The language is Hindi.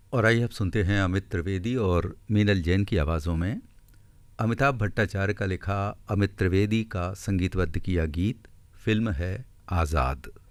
और आइए अब सुनते हैं अमित त्रिवेदी और मीनल जैन की आवाज़ों में अमिताभ भट्टाचार्य का लिखा, अमित त्रिवेदी का संगीतबद्ध किया गीत। फिल्म है आज़ाद।